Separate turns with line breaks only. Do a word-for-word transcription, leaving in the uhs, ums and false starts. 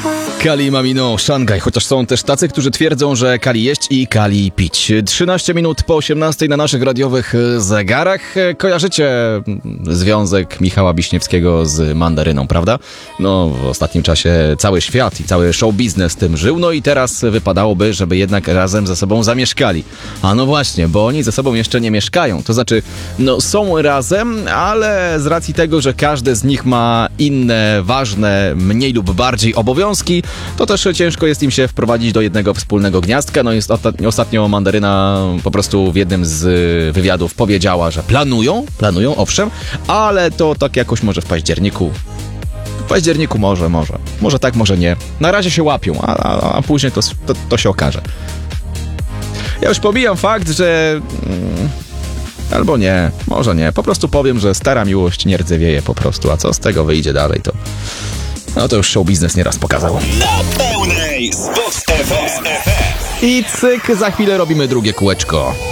Kali Mamino, Szangaj, chociaż są też tacy, którzy twierdzą, że kali jeść i kali pić. trzynaście minut po osiemnastej na naszych radiowych zegarach. Kojarzycie związek Michała Wiśniewskiego z mandaryną, prawda? No, w ostatnim czasie cały świat i cały show biznes tym żył, no i teraz wypadałoby, żeby jednak razem ze sobą zamieszkali. A no właśnie, bo oni ze sobą jeszcze nie mieszkają. To znaczy, no są razem, ale z racji tego, że każdy z nich ma inne, ważne, mniej lub bardziej obowiązki, to też ciężko jest im się wprowadzić do jednego wspólnego gniazdka. No jest ostatnio mandaryna po prostu w jednym z wywiadów powiedziała, że planują, planują, owszem, ale to tak jakoś może w październiku. W październiku może, może. Może tak, może nie. Na razie się łapią, a, a, a później to, to, to się okaże. Ja już pomijam fakt, że... Mm, albo nie, może nie. Po prostu powiem, że stara miłość nie rdzewieje po prostu, a co z tego wyjdzie dalej, to... No to już show biznes nieraz pokazał.
Na pełnej z Box F M.
I cyk, za chwilę robimy drugie kółeczko.